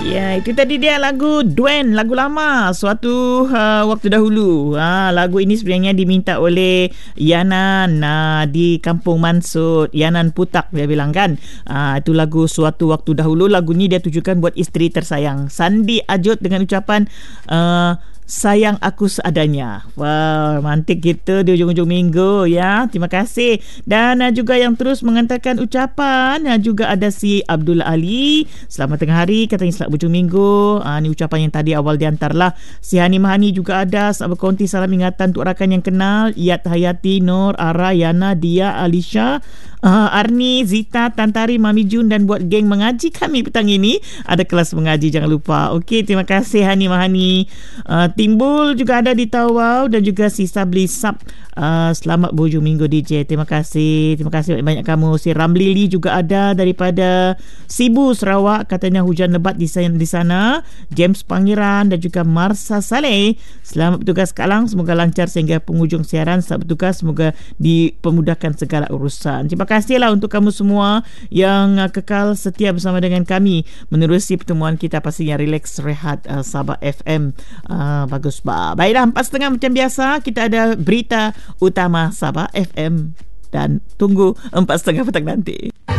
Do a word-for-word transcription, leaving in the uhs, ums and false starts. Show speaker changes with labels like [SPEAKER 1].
[SPEAKER 1] Ya, itu tadi dia lagu Duen, lagu lama suatu uh, waktu dahulu. Ha, lagu ini sebenarnya diminta oleh Yanan uh, di Kampung Mansut, Yanan Putak dia bilang kan. Uh, itu lagu suatu waktu dahulu. Lagu ni dia tujukan buat isteri tersayang Sandi Ajut dengan ucapan uh, sayang aku seadanya. Wow, mantik kita di ujung-ujung minggu ya. Terima kasih. Dan uh, juga yang terus mengantarkan ucapan uh, juga ada si Abdul Ali. Selamat tengah hari, katanya selamat ujung minggu. Uh, ni ucapan yang tadi awal diantar lah. Si Hani Mahani juga ada. Selamat berkonti salam ingatan untuk rakan yang kenal. Iyat Hayati, Nur, Ara, Yana, Dia, Alisha, uh, Arni, Zita, Tantari, Mami Jun dan buat geng mengaji kami petang ini. Ada kelas mengaji, jangan lupa. Okey, terima kasih Hani Mahani. Uh, Timbul juga ada di Tawau dan juga si Sabli Sab. Uh, selamat berhujung minggu D J. Terima kasih. Terima kasih banyak kamu. Si Ramli Lee juga ada daripada Sibu Sarawak. Katanya hujan lebat di sana, di sana. James Pangeran dan juga Marsa Saleh. Selamat bertugas Kalang. Semoga lancar sehingga penghujung siaran. Selamat bertugas. Semoga dipermudahkan segala urusan. Terima kasihlah untuk kamu semua yang uh, kekal setia bersama dengan kami menerusi pertemuan kita pastinya relax rehat uh, Sabah F M. Uh, bagus bah. Baiklah, empat setengah macam biasa kita ada berita utama Sabah F M dan tunggu empat setengah petang nanti.